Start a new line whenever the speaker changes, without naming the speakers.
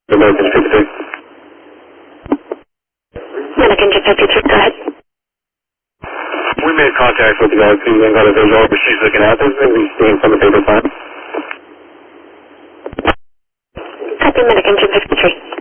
American 53.
American 53, go ahead.
We made contact with the Galaxy and got a visual, but she's looking at this and we've seen some of the paper plan.
Copy, American 253.